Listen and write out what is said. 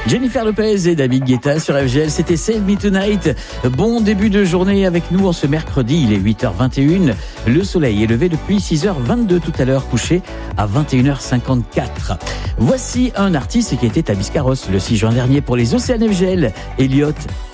Jennifer Lopez et David Guetta sur FGL, c'était Save Me Tonight. Bon début de journée avec nous en ce mercredi, il est 8h21. Le soleil est levé depuis 6h22 tout à l'heure, couché à 21h54. Voici un artiste qui était à Biscarrosse le 6 juin dernier pour les Océans FGL, Elliott